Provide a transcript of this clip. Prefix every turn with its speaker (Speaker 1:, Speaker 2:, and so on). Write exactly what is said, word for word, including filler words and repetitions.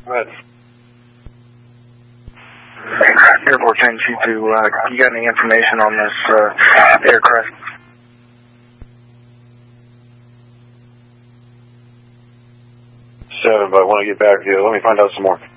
Speaker 1: Go ahead.
Speaker 2: Airport ten two two, uh, you got any information on this uh, aircraft?
Speaker 1: Seven, but I want to get back to you. Let me find out some more.